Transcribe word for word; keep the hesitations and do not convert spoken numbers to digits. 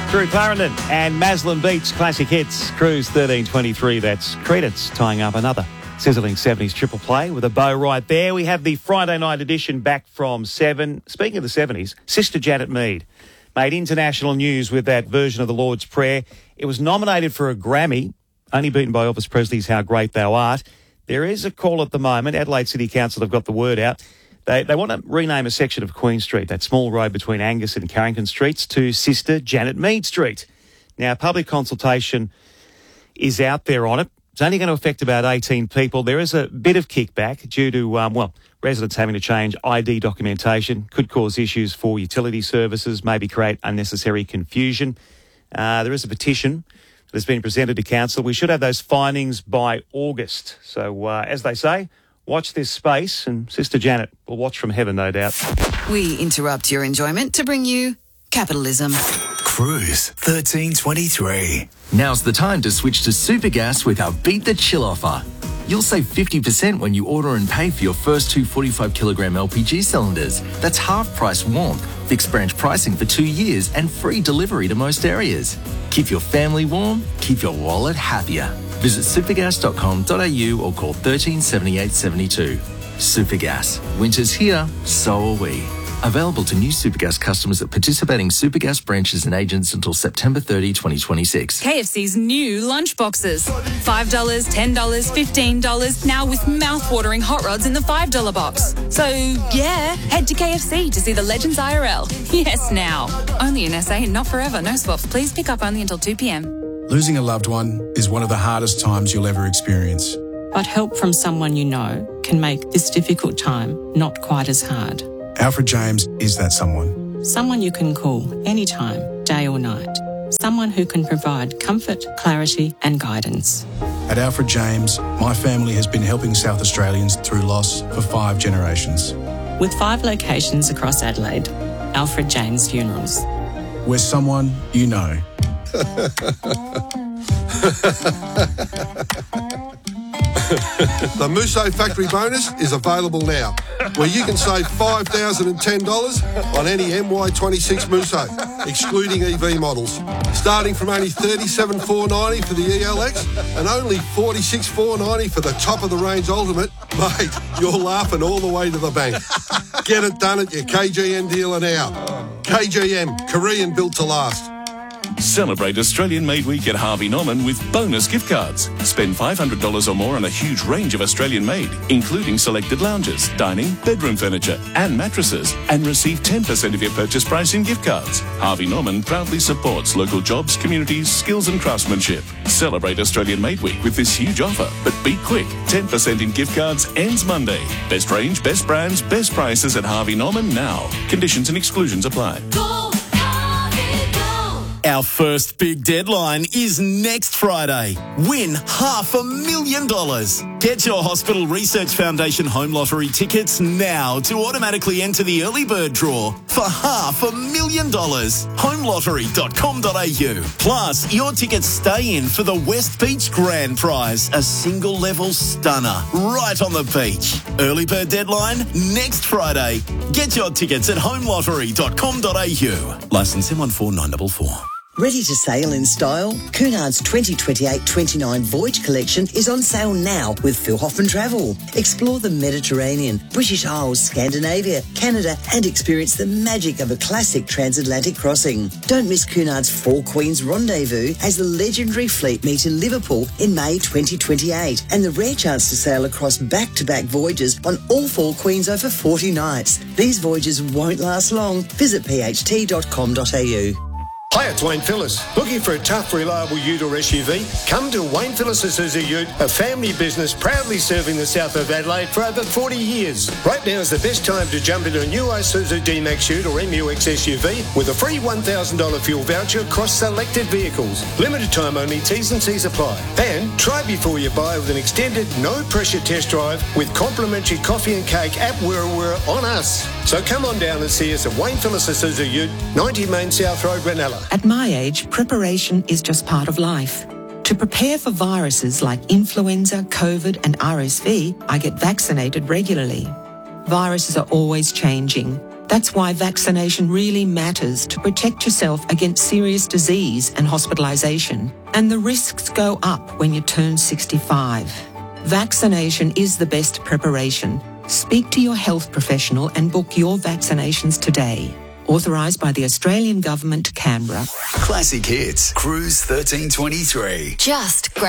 Drew Clarendon and Maslin Beats classic hits. Cruise thirteen twenty-three. That's Credence tying up another sizzling seventies triple play with a bow right there. We have the Friday night edition back from seven. Speaking of the seventies, Sister Janet Mead made international news with that version of the Lord's Prayer. It was nominated for a Grammy, only beaten by Elvis Presley's How Great Thou Art. There is a call at the moment. Adelaide City Council have got the word out. They they want to rename a section of Queen Street, that small road between Angus and Carrington Streets, to Sister Janet Mead Street. Now, public consultation is out there on it. It's only going to affect about eighteen people. There is a bit of kickback due to, um, well, residents having to change I D documentation. Could cause issues for utility services, maybe create unnecessary confusion. Uh, there is a petition that's been presented to council. We should have those findings by August. So, uh, as they say, watch this space, and Sister Janet will watch from heaven, no doubt. We interrupt your enjoyment to bring you capitalism. Cruise thirteen twenty-three. Now's the time to switch to Supergas with our Beat the Chill offer. You'll save fifty percent when you order and pay for your first two forty-five kilogram L P G cylinders. That's half price warmth, fixed branch pricing for two years and free delivery to most areas. Keep your family warm, keep your wallet happier. Visit supergas dot com dot a u or call thirteen seventy-eight seventy-two. Supergas. Winter's here, so are we. Available to new Supergas customers at participating Supergas branches and agents until September thirtieth, twenty twenty-six. K F C's new lunch boxes. five dollars, ten dollars, fifteen dollars, now with mouth-watering hot rods in the five dollar box. So, yeah, head to K F C to see the Legends I R L. Yes, now. Only in S A and not forever. No swaps. Please pick up only until two p.m. Losing a loved one is one of the hardest times you'll ever experience. But help from someone you know can make this difficult time not quite as hard. Alfred James is that someone. Someone you can call anytime, day or night. Someone who can provide comfort, clarity and guidance. At Alfred James, my family has been helping South Australians through loss for five generations. With five locations across Adelaide, Alfred James Funerals. We're someone you know. The Musso Factory Bonus is available now, where you can save five thousand ten dollars on any M Y twenty-six Musso, excluding E V models. Starting from only thirty-seven thousand four hundred ninety dollars for the E L X and only forty-six thousand four hundred ninety dollars for the top-of-the-range Ultimate, mate, you're laughing all the way to the bank. Get it done at your K G M dealer now. K G M, Korean built to last. Celebrate Australian-made week at Harvey Norman with bonus gift cards. Spend five hundred dollars or more on a huge range of Australian-made, including selected lounges, dining, bedroom furniture and mattresses, and receive ten percent of your purchase price in gift cards. Harvey Norman proudly supports local jobs, communities, skills and craftsmanship. Celebrate Australian-made week with this huge offer, but be quick. ten percent in gift cards ends Monday. Best range, best brands, best prices at Harvey Norman now. Conditions and exclusions apply. Our first big deadline is next Friday. Win half a million dollars. Get your Hospital Research Foundation Home Lottery tickets now to automatically enter the early bird draw for half a million dollars. home lottery dot com dot a u. Plus, your tickets stay in for the West Beach Grand Prize, a single level stunner right on the beach. Early bird deadline next Friday. Get your tickets at home lottery dot com dot a u. Licence M one four nine four four. Ready to sail in style? Cunard's twenty twenty-eight twenty-nine Voyage Collection is on sale now with Phil Hoffman Travel. Explore the Mediterranean, British Isles, Scandinavia, Canada and experience the magic of a classic transatlantic crossing. Don't miss Cunard's Four Queens Rendezvous as the legendary fleet meet in Liverpool in May twenty twenty-eight and the rare chance to sail across back-to-back voyages on all Four Queens over forty nights. These voyages won't last long. Visit p h t dot com dot a u. Hi, it's Wayne Phillips. Looking for a tough, reliable ute or S U V? Come to Wayne Phillips Isuzu Ute, a family business proudly serving the south of Adelaide for over forty years. Right now is the best time to jump into a new Isuzu D-Max Ute or M U X S U V with a free one thousand dollars fuel voucher across selected vehicles. Limited time only, T's and C's apply. And try before you buy with an extended, no-pressure test drive with complimentary coffee and cake at Wirra Wirra on us. So come on down and see us at Wayne Phillips Isuzu Ute, ninety Main South Road, Ranella. At my age, preparation is just part of life. To prepare for viruses like influenza, COVID and R S V, I get vaccinated regularly. Viruses are always changing. That's why vaccination really matters to protect yourself against serious disease and hospitalisation. And the risks go up when you turn sixty-five. Vaccination is the best preparation. Speak to your health professional and book your vaccinations today. Authorised by the Australian Government, Canberra. Classic Hits, Cruise thirteen twenty-three. Just great.